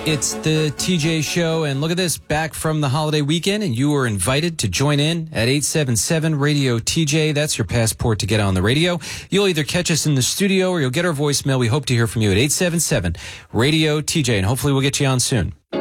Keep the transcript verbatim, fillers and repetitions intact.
It's the T J Show, and look at this, back from the holiday weekend, and you are invited to join in at eight seven seven radio T J. That's your passport to get on the radio. You'll either catch us in the studio or you'll get our voicemail. We hope to hear from you at eight seven seven radio T J, and hopefully we'll get you on soon.